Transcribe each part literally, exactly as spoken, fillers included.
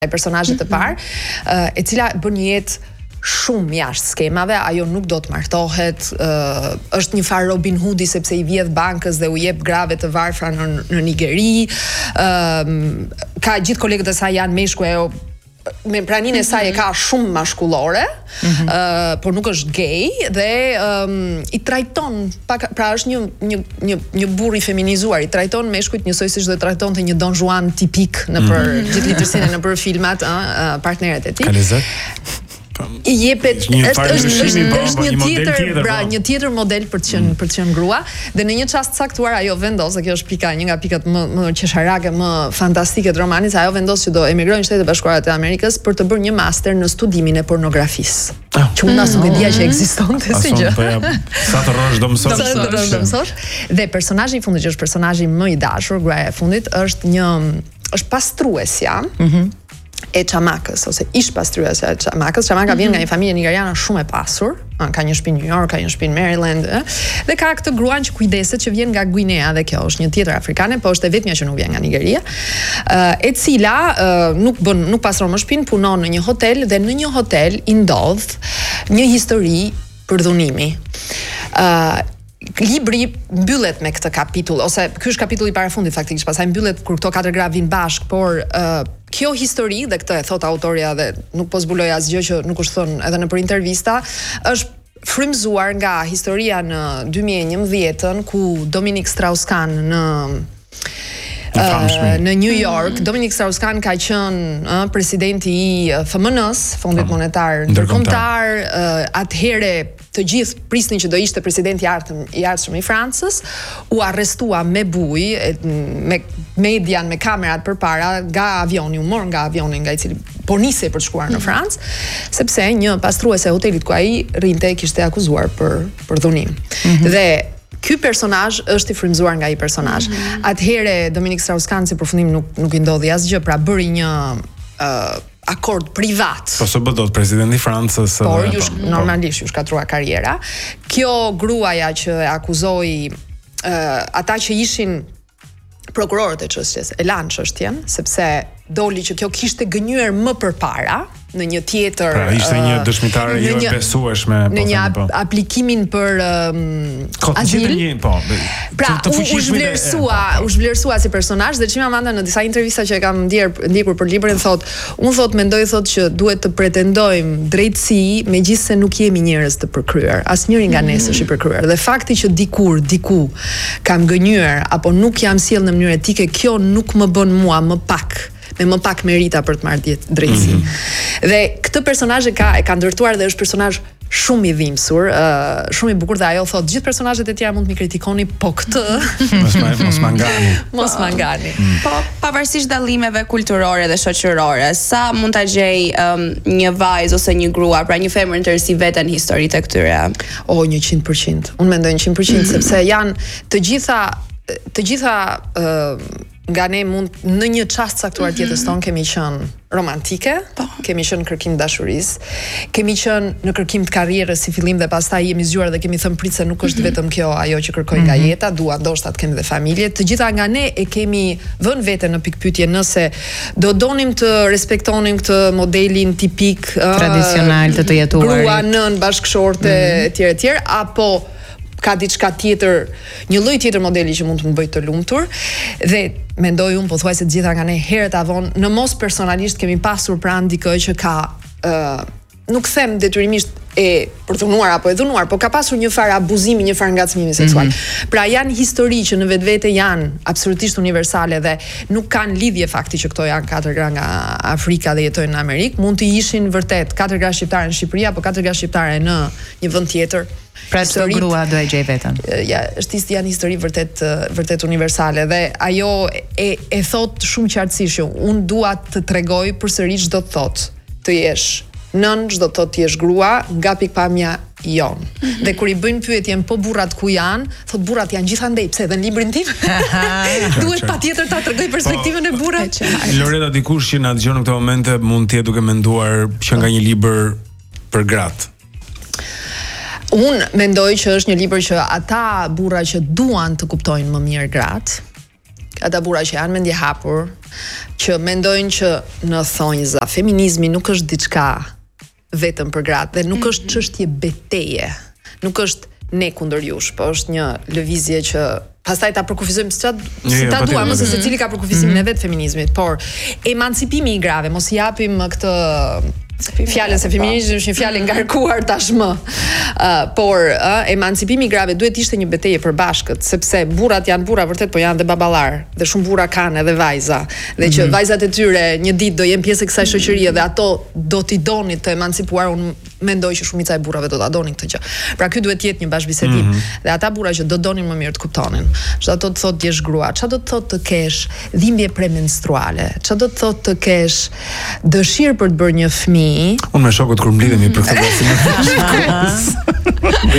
e personazhit të parë, uh, e cila bën një jetë shumë jashtë skemave, ajo nuk do të martohet, uh, është një farë Robin Hoodi sepse i vjedh bankës dhe u jep grave të varfra në, në Nigeri, uh, ka gjithë kolegët e saj janë meshkuj, ajo me praninë e saj e ka shumë mashkullore, mm-hmm. uh, por nuk është gay dhe um, i trajton, pak, pra është një, një, një, një burr i feminizuar, i trajton meshkujt njësoj siç do të trajtonte një Don Juan tipik në për mm-hmm. gjithë letërsinë në për filmat, uh, partnerët e tij. I jepet është është është është një tjetër pra një tjetër model për të qenë mm. për të qenë grua dhe në një çast caktuar ajo vendos, kjo është pika një nga pikat më më qesharake më fantastike të romanit, ajo vendos që do emigrojë në Shtetet e Bashkuara të Amerikës për të bërë një master në studimin e pornografisë. Që unë as nuk e dija që ekzistonte si gjë. Sa të rrosh do mësosh. Sa të rrosh do mësosh. Dhe personazhi i fundit që është personazhi më i dashur, gruaja e fundit, është një është pastruesja. Mhm. E Çamakës ose ish pastruesja e Çamakës. Çamaka vjen nga një familje nigeriane shumë e pasur, ka një shtëpi në New York, ka një shtëpi në Maryland, dhe ka këtë gruan që kujdeset që vjen nga Guinea dhe kjo është një tjetër afrikane, po është e vetmja që nuk vjen nga Nigeria, e cila nuk bën nuk pastron më shtëpinë, punon në një hotel dhe në një hotel i ndodh një histori përdhunimi. Ë Libri mbyllet me këtë kapitull, ose ky është kapitulli i parafundit faktikisht, pastaj mbyllet kur këto katër gra vijnë bashk, por uh, kjo histori dhe këtë e thot autoria dhe nuk po zbuloj asgjë që nuk është thënë edhe në për intervista, është frymzuar nga historia në dy mijë e njëmbëdhjetë ku Dominique Strauss-Kahn në Uh, në New York, Dominique Strauss-Kahn ka qenë uh, presidenti i F M N-s, Fondit Monetar Ndërkombëtar, uh, atëherë të gjithë prisnin që do ishte presidenti i ardhshëm i ardhshëm i Francës, u arrestua me bujë, me median, me kamerat përpara, nga avioni, u mor nga avioni nga i cili po nisej për të shkuar në Francë, sepse një pastruese e hotelit ku ai rrinte kishte akuzuar për për dhunim. Mm-hmm. Dhe ky personazh është i frymzuar nga ai personazh. Mm-hmm. Atëherë Dominique Strauss-Kahn si përfundim nuk nuk i ndodhi asgjë, pra bëri një uh, akord privat. Po së bëdot presidenti i Francës. Por ju normalisht ju shkatrua karriera. Kjo gruaja që e akuzoi uh, ata që ishin prokurorët e çështjes, e lanë çështjen sepse doli që kjo kishte gënyer më përpara në një tjetër pra ishte një dëshmitare jo e besueshme në një ap aplikimin për um, azil një po pra u, u zhvlerësua u zhvlerësua si personazh dhe çima manda në disa intervista që e kam ndjer ndjekur për librin thot unë thot mendoj thot që duhet të pretendojmë drejtësi megjithse nuk jemi njerëz të përkryer asnjëri nga ne s'është i përkryer dhe fakti që dikur diku kam gënyer apo nuk jam sjell në mënyrë etike kjo nuk më bën mua më pak me më pak merita për të marrë drejtësi. Mm-hmm. Dhe këtë personazh e ka e ka ndërtuar dhe është personazh shumë i dhimbsur, uh, shumë i bukur dhe ajo thotë gjithë personazhet e tjera mund të mi kritikoni, po këtë mos ma mos ma ngani. Mos ma ngani. Mm. Po pavarësisht dallimeve kulturore dhe shoqërore, sa mund ta gjej um, një vajzë ose një grua, pra një femër interesi veten historitë e këtyre? O njëqind përqind. Unë mendoj njëqind përqind mm-hmm. sepse janë të gjitha të gjitha uh, nga ne mund në një çast caktuar të jetës tonë kemi qenë romantike, po. Kemi qenë në kërkim dashurisë, kemi qenë në kërkim të karrierës si fillim dhe pastaj jemi zgjuar dhe kemi thënë prit se nuk është vetëm kjo ajo që kërkoj nga jeta, dua ndoshta të kemi dhe familje. Të gjitha nga ne e kemi vënë veten në pikpyetje nëse do donim të respektonim këtë modelin tipik tradicional të të jetuarit. Grua, nën, bashkëshorte etj etj apo ka diçka tjetër, një lloj tjetër modeli që mund të më bëjë të lumtur dhe mendoj unë pothuajse të gjitha nga ne herët avon në mos personalisht kemi pasur pranë dikë që ka uh, nuk them detyrimisht e përdhunuar apo e dhunuar, po ka pasur një farë abuzimi, një farë ngacmimi seksual. Mm-hmm. Pra janë histori që në vetvete janë absolutisht universale dhe nuk kanë lidhje fakti që këto janë katër gra nga Afrika dhe jetojnë në Amerikë, mund të ishin vërtet katër gra shqiptare në Shqipëri apo katër gra shqiptare në një vend tjetër. Pra çdo grua do e gjej veten. Ja, është janë histori vërtet vërtet universale dhe ajo e e thot shumë qartësisht që unë dua të tregoj përsëri çdo të thot të jesh nën, çdo të thotë ti je grua, nga pikpamja jon. Mm-hmm. Dhe kur i bëjnë pyetjen po burrat ku janë, thot burrat janë gjithandej, pse edhe në librin tim duhet patjetër ta tregoj perspektivën e burrave. Loreta, dikush që na dëgjon në këtë momente mund të jetë duke menduar që nga një libër për gratë. Unë mendoj që është një libër që ata burra që duan të kuptojnë më mirë gratë, ata burra që janë mendje hapur, që mendojnë që në thonjza feminizmi nuk është diçka vetëm për gratë dhe nuk është çështje beteje. Nuk është ne kundër jush, po është një lëvizje që pastaj ta përkufizojmë si si ta duam, ose secili ka përkufizimin e vet feminizmit, por emancipimi i grave, mos i japim këtë fjalën se feminizmi është një fjalë ngarkuar tashmë. Uh, por uh, emancipimi i grave duhet ishte një betejë e përbashkët, sepse burrat janë burra vërtet, po janë dhe baballar, dhe shumë burra kanë edhe vajza, dhe që mm-hmm. vajzat e tyre një ditë do jenë pjesë e kësaj shoqërie dhe ato do t'i donin të emancipuar, unë mendoj që shumica e burrave do ta donin këtë gjë. Pra ky duhet të jetë një bashkëbisedim. Mm-hmm. Dhe ata burra që do donin më mirë të kuptonin. Çfarë do të thotë jesh grua? Çfarë do të thotë të kesh dhimbje premenstruale? Çfarë do të thotë të kesh dëshirë për të bërë një fëmijë? Unë me shokut kur mblidhemi për këtë gjë.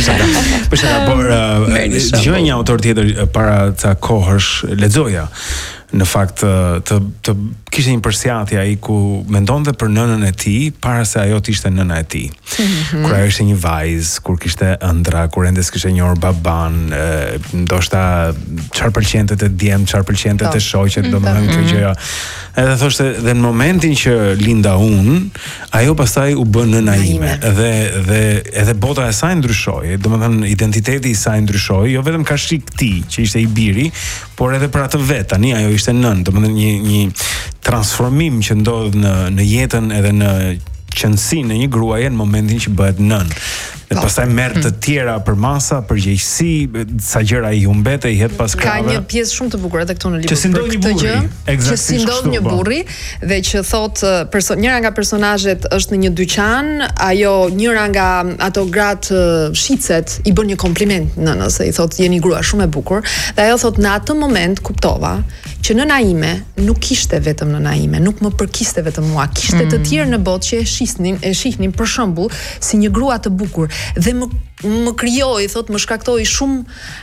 Për shkak por dëgjoj një autor tjetër para ca kohësh, lexoja në fakt të të kishte një përsjatje ai ku mendonte për nënën e tij para se ajo të ishte nëna e tij. Mm-hmm. Kur ajo ishte një vajzë, kur kishte ëndra, kur ende s'kishte njohur baban, ndoshta çfarë pëlqente te djem, çfarë pëlqente te shoqet, domethënë kjo gjëja. Edhe thoshte dhe në momentin që linda unë, ajo pastaj u bë nëna ime dhe dhe edhe bota e saj ndryshoi, domethënë identiteti i saj ndryshoi, jo vetëm ka shik ti që ishte i biri, por edhe për atë vet. Tani ajo ishte nën, domethënë një një transformim që ndodh në në jetën edhe në qëndësinë e një gruaje në momentin që bëhet nën. Dhe pastaj merr të tjera për masa, përgjegjësi, sa gjëra i humbete, i het pas krave. Ka një pjesë shumë të bukur edhe këtu në libër. Që si ndodh një burri, që si ndodh një burri dhe që thot person, njëra nga personazhet është në një dyqan, ajo njëra nga ato gratë shicet i bën një kompliment nënës, i thot jeni grua shumë e bukur, dhe ajo thot në atë moment kuptova që nëna ime nuk kishte vetëm nëna ime, nuk më përkiste vetëm mua, kishte të tjerë në botë që e shisnin, e shihnin për shembull si një grua të bukur dhe më më krijoi, thot, më shkaktoi shumë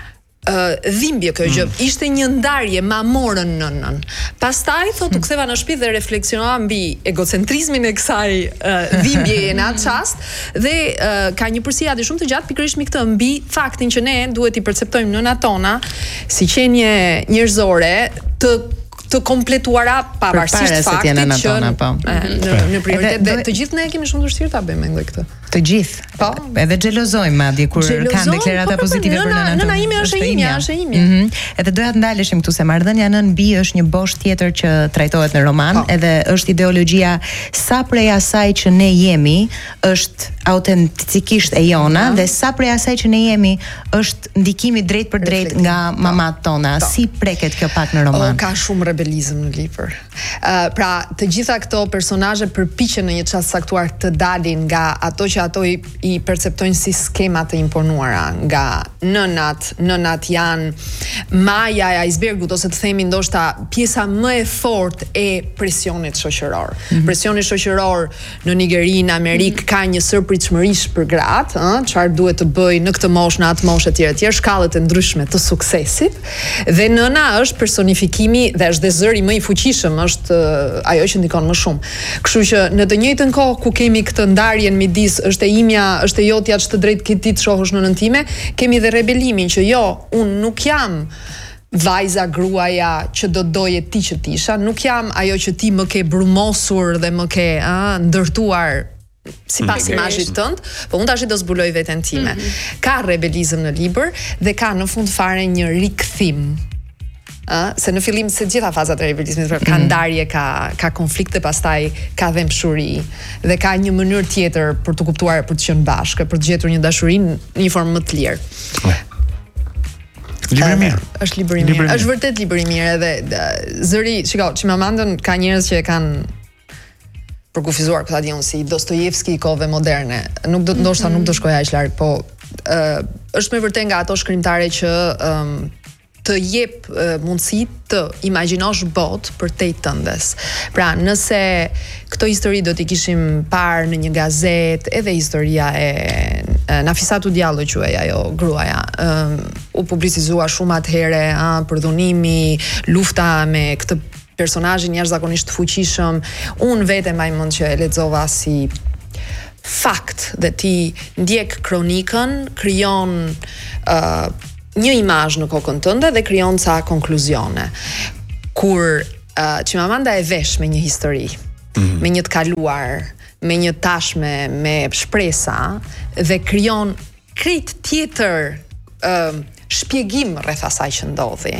uh, dhimbje kjo gjë. Mm. Ishte një ndarje, ma morën nënën. Pastaj thot u ktheva në shtëpi dhe refleksionova mbi egocentrizmin e kësaj uh, dhimbjeje në atë çast dhe uh, ka një përsëritje shumë të gjatë pikërisht mbi këtë, mbi faktin që ne duhet i perceptojmë nënat tona si qenie njerëzore të të kompletuara pavarësisht faktit që në, në, në prioritet dhe të gjithë ne kemi shumë vështirë ta bëjmë me këtë. Të gjithë. Po, edhe xhelozojmë madje kur kanë deklarata po, pozitive po, për nënën. Nëna ime është e imja, është e imja. Mhm. Edhe doja të ndaleshim këtu se marrëdhënia nën bi është një bosh tjetër që trajtohet në roman, po. Edhe është ideologjia sa prej asaj që ne jemi është autentikisht e jona, dhe sa prej asaj që ne jemi është ndikimi drejt për drejt nga mamat tona. Po. Si preket kjo pak në roman? O, ka shumë rebelizëm në libër. Uh, pra, të gjitha këto personazhe përpiqen në një çast saktuar të dalin nga ato që ato i, i perceptojnë si skema të imponuara, nga nënat, nënat janë maja e icebergut, ose të themi ndoshta pjesa më e fortë e presionit shoqëror. Mm-hmm. Presioni shoqëror në Nigeri, në Amerikë mm-hmm. ka një sërpritshmërish për gratë, ëh, çfarë duhet të bëj në këtë moshë, në atë moshë etj etj, shkallët e ndryshme të suksesit, dhe nëna është personifikimi dhe është dhe zëri më i fuqishëm, është uh, ajo që ndikon më shumë. Kështu që në të njëjtën kohë ku kemi këtë ndarjen midis është e imja, është e jotja, ç'të drejt ke ti të shohësh nënën time, kemi dhe rebelimin që jo, unë nuk jam vajza gruaja që do doje ti që tisha, nuk jam ajo që ti më ke brumosur dhe më ke a, ndërtuar sipas imazhit tënd, po unë tash do zbuloj veten time. Mm-hmm. Ka rebelizëm në libër dhe ka në fund fare një rikthim. Uh, se në fillim se gjitha fazat e rebelizmit ka ndarje, ka ka konflikte, pastaj ka dhëmshuri dhe ka një mënyrë tjetër për të kuptuar, për të qenë bashkë, për të gjetur një dashuri në një formë më të lirë. Libër i mirë. Është libër i mirë. Është vërtet libër i mirë edhe zëri, shiko, Chimamandën ka njerëz që e kanë përkufizuar, po ta di unë, si Dostojevski i kohëve moderne. Nuk do ndoshta nuk do shkoj aq larg, po uh, është me vërtet nga ato shkrimtare që um, të jep uh, mundësi të imagjinosh botë për te tëndes. Pra, nëse këto histori do t'i kishim parë në një gazet, edhe historia e, e Nafisatu Diallo quhej ajo gruaja, um, u publicizua shumë atëhere, a, për dhunimi, lufta me këtë personazhin jashtëzakonisht fuqishëm. Unë vete mbaj mend që e lexova si fakt dhe ti ndjek kronikën, krijon uh, një imazh në kokën tënde dhe krijon ca konkluzione. Kur uh, Chimamanda e vesh me një histori, mm. me një të kaluar, me një tashme, me shpresa dhe krijon krejt tjetër uh, shpjegim rreth asaj që ndodhi.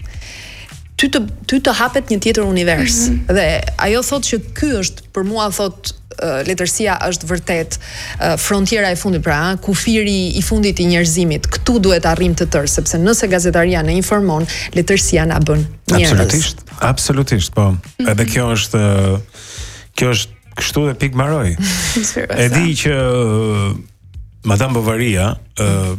Ty të ty të hapet një tjetër univers. Mm-hmm. Dhe ajo thotë që ky është për mua thotë uh, letërsia është vërtet uh, frontiera e fundit, pra kufiri i fundit i njerëzimit. Këtu duhet arrim të tërë, sepse nëse gazetaria na informon, letërsia na bën njerëz. Absolutisht, absolutisht, po. Mm-hmm. Edhe kjo është kjo është kështu dhe pik mbaroi. E di që uh, Madame Bovaria uh,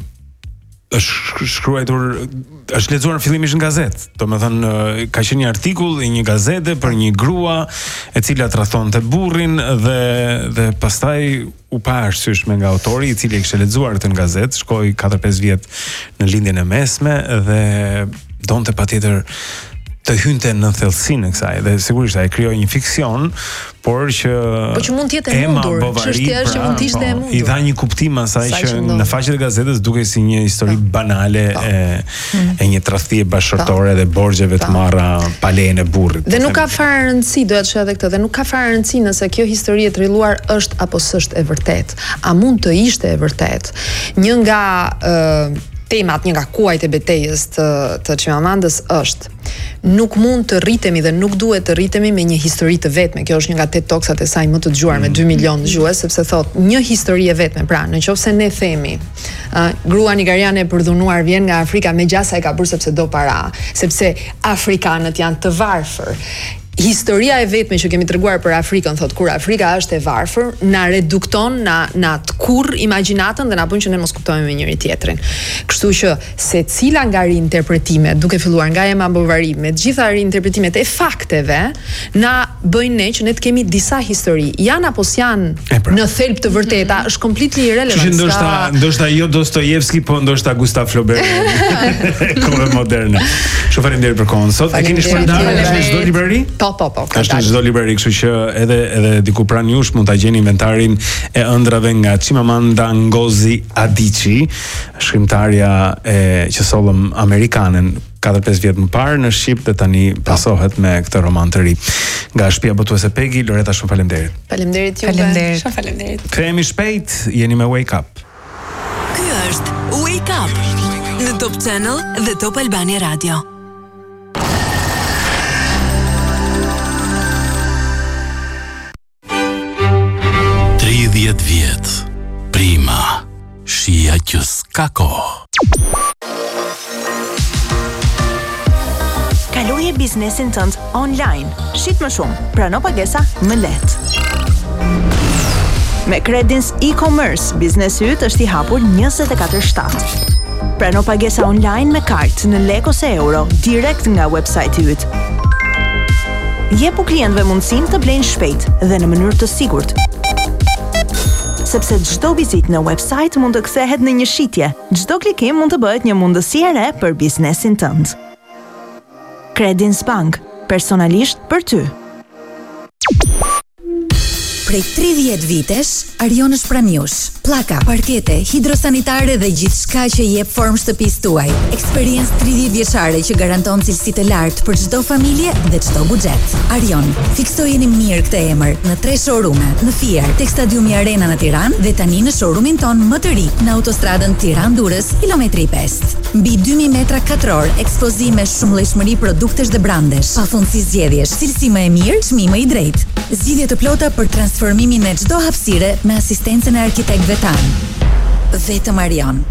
është shkruar, është lexuar fillimisht në gazetë. Domethënë ka qenë një artikull i një gazete për një grua e cila tradhtonte burrin dhe dhe pastaj u pa arsyeshme nga autori i cili e kishte lexuar këtë në gazetë, shkoi katër pesë vjet në lindjen e mesme dhe donte patjetër të hynte në thellësinë e kësaj dhe sigurisht ai krijoi një fiksion, por që po që mund të jetë e mundur, çështja është që mund të ishte e mundur. I dha një kuptim asaj që në faqet e gazetës dukej si një histori banale e e një tradhtie bashkëtorë dhe borxheve të marra pa lejen e burrit. Dhe nuk ka fare rëndësi, doja të thoya edhe këtë, dhe nuk ka fare rëndësi nëse kjo histori e trilluar është apo s'është e vërtetë. A mund të ishte e vërtetë? Një nga ë temat, një nga kuajt e betejës të, të Chimamandës është nuk mund të rritemi dhe nuk duhet të rritemi me një histori të vetme. Kjo është një nga TED Talksat e saj më të dëgjuar me dy milion dëgjues, sepse thot një histori e vetme. Pra, nëse ne themi, uh, grua nigeriane e përdhunuar vjen nga Afrika me gjasa e ka bërë sepse do para, sepse afrikanët janë të varfër. Historia e vetme që kemi treguar për Afrikën, thot kur Afrika është e varfër, na redukton, na na tkurr imagjinatën dhe na bën që ne mos kuptojmë me njëri tjetrin. Kështu që secila nga riinterpretimet, duke filluar nga Emma Bovary, me të gjitha riinterpretimet e fakteve, na bëjnë ne që ne të kemi disa histori. Janë apo s'janë në thelb të vërteta, është completely irrelevant. Që ndoshta ndoshta jo Dostojevski, po ndoshta Gustav Flaubert. Kohë moderne. Shumë faleminderit për kohën sot. E keni shpërndarë në çdo librari? Po, po, po. Është në çdo librari, kështu që edhe edhe diku pranë jush mund ta gjeni inventarin e ëndrave nga Chimamanda Ngozi Adichie, shkrimtarja e që sollëm amerikanen katër pesë vjet më parë në Shqip dhe tani pasohet me këtë roman të ri. Nga shtëpia botuese Pegi, Loreta, shumë faleminderit. Faleminderit juve. Faleminderit. Shumë faleminderit. Kthehemi shpejt, jeni me Wake Up. Ky është Wake Up në Top Channel dhe Top Albania Radio. tridhjetë vjet. Prima. Shija që s'ka kohë. Kaloje biznesin tënd online. Shit më shumë, prano pagesa më lehtë. Me Credins e-commerce, biznesi yt është i hapur njëzet e katër shtatë. Prano pagesa online me kartë në lek ose euro, direkt nga website-i yt. Jepu klientëve mundësinë të blejnë shpejt dhe në mënyrë të sigurt. Sepse çdo vizitë në website mund të kthehet në një shitje. Çdo klikim mund të bëhet një mundësi e re për biznesin tënd. Credins Bank, personalisht për ty. Prej tridhjetë vitesh, Arion është pranë jush. Pllaka, parkete, hidrosanitare dhe gjithçka që jep formë shtëpisë tuaj. Eksperiencë tridhjetë vjeçare që garanton cilësi të lartë për çdo familje dhe çdo buxhet. Arion, fiksojeni mirë këtë emër në tre showroome, në Fier, tek Stadiumi Arena në Tiranë dhe tani në showroomin ton më të ri në autostradën Tiranë-Durrës, kilometri pesë. Mbi dy mijë metra katror, ekspozime, shumëllojshmëri produktesh dhe brandesh, pafundësi zgjedhjesh, cilësi më e mirë, çmim më i drejtë. Zgjidhje të plota për transformimin e çdo hapësire me asistencën e arkitektëve tanë. Vetëm Arion.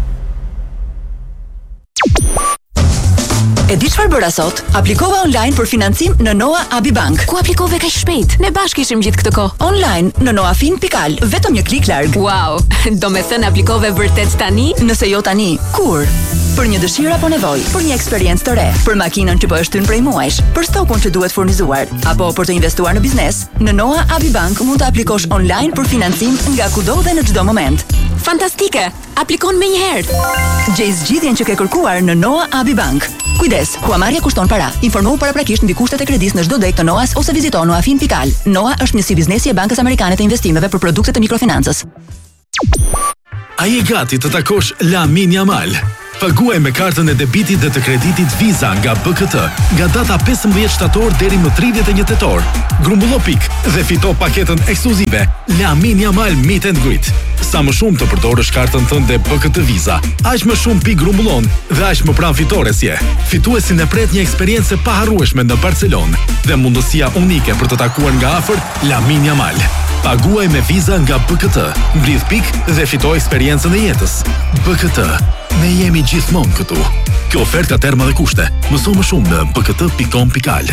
E di çfarë bëra sot? Aplikova online për financim në Noa Abi Bank. Ku aplikove kaq shpejt? Ne bashkë ishim gjithë këtë kohë. Online në noafin pikë al, vetëm një klik larg. Wow, do me thënë aplikove vërtet tani? Nëse jo tani, kur? Për një dëshirë apo nevojë, për një eksperiencë të re, për makinën që po është tynë prej muajsh, për stokun që duhet furnizuar, apo për të investuar në biznes, në Noa Abi Bank mund të aplikosh online për financim nga kudo dhe në çdo moment. Fantastike! Aplikon me njëherë. Gjej zgjidhjen që ke kërkuar në Noa Abi Bank. Kujdes, huamarrja kushton para. Informohu paraprakisht mbi kushtet e kredisë në çdo dek të Noas ose vizito noafin pikë al. Noa është njësi biznesi e Bankës Amerikane të Investimeve për produkte të mikrofinancës. A je gati të takosh Lamin Yamal? Paguaj me kartën e debitit dhe të kreditit Visa nga B K T nga data pesëmbëdhjetë shtator deri më tridhjetë e një tetor. Grumbullo pik dhe fito paketën ekskluzive Lamin Yamal Meet and Greet. Sa më shumë të përdorësh kartën tënde B K T Visa, aq më shumë pikë grumbullon dhe aq më pranë fitores je. Fituesin e pret një eksperiencë pa harrueshme në Barcelonë dhe mundësia unike për të takuar nga afër Lamin Yamal. Paguaj me Visa nga B K T, mblidh pikë dhe fito eksperiencën e jetës. B K T, ne jemi gjithmonë këtu. Kjo ofertë ka terma dhe kushte. Mëso më shumë në b k t dot com dot a l.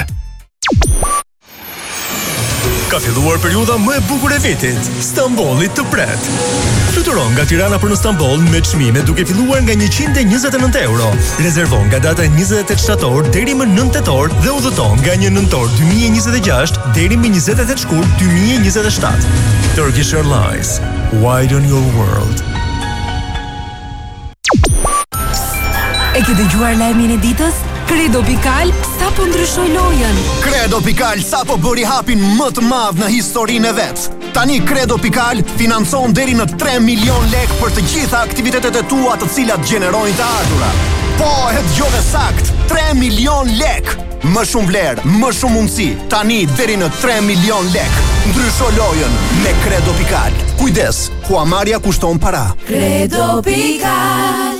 Ka filluar periudha më e bukur e vitit. Stambolli të pret. Fluturon nga Tirana për në Stamboll me çmime duke filluar nga njëqind e njëzet e nëntë euro. Rezervon nga data njëzet e tetë shtator deri më nëntë tetor dhe udhëton nga një nëntor dy mijë e njëzet e gjashtë deri më njëzet e tetë shkurt dy mijë e njëzet e shtatë. Turkish Airlines. Widen your world. E ke dëgjuar lajmin e ditës? Credo Pikal sa po ndryshoi lojën. Credo Pikal sa po bëri hapin më të madh në historinë e vet. Tani Credo Pikal financon deri në tre milion lek për të gjitha aktivitetet e tua të cilat gjenerojnë të ardhura. Po, e dëgjove sakt, tre milion lek. Më shumë vlerë, më shumë mundësi. Tani deri në tre milion lek. Ndrysho lojën me Credo Pikal. Kujdes, huamarrja kushton para. Credo Pikal.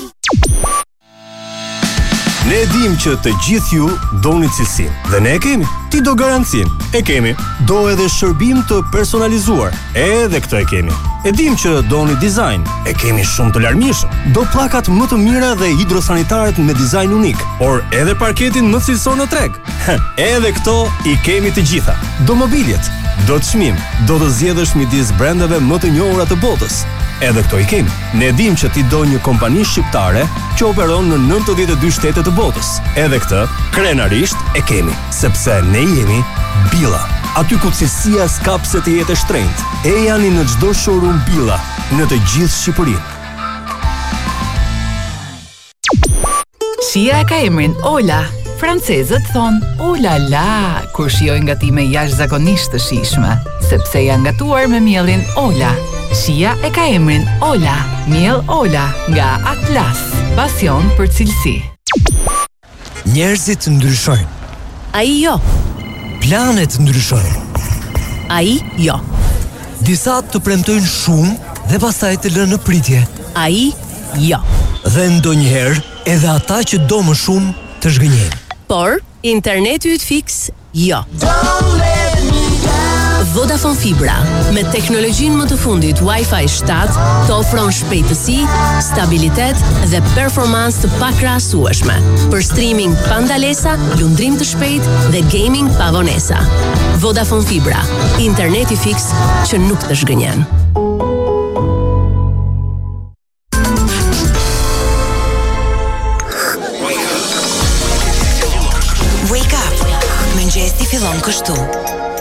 Ne dim që të gjithë ju doni cilësinë dhe ne e kemi. Ti do garancinë, e kemi. Do edhe shërbim të personalizuar, edhe këtë e kemi. E dim që doni dizajn, e kemi shumë të larmishëm. Do pllakat më të mira dhe hidrosanitaret me dizajn unik, por edhe parketin më cilësor në treg. Edhe këto i kemi të gjitha. Do mobiljet, do të çmim, do të zgjedhësh midis brendeve më të njohura të botës. Edhe këto i kemi. Ne dim që ti do një kompani shqiptare që operon në nëntëdhjetë e dy shtete të botës. Edhe këtë, krenarisht e kemi, sepse ne jemi Billa. Aty ku cilësia s'ka pse të jetë e shtrenjtë. E janë në çdo showroom Billa, në të gjithë Shqipërinë. Shija e ka emrin Ola. Francezët thon "Oh la la" kur shijojnë gatime jashtëzakonisht të shijshme, sepse janë gatuar me mielin Ola. Shija e ka emrin Ola, miell Ola nga Atlas, pasion për cilësi. Njerëzit ndryshojnë. Ai jo. Planet ndryshojnë. Ai jo. Disa të premtojnë shumë dhe pastaj të lënë në pritje. Ai jo. Dhe ndonjëherë edhe ata që do më shumë të zhgënjejnë. Por interneti yt fiks jo. Vodafone Fibra, me teknologjinë më të fundit Wi-Fi shtat, të ofron shpejtësi, stabilitet dhe performancë të pakrahasueshme për streaming pa ndalesa, lundrim të shpejtë dhe gaming pa vonesa. Vodafone Fibra, interneti fiks që nuk të zhgënjen. Wake up. Mëngjesi fillon kështu.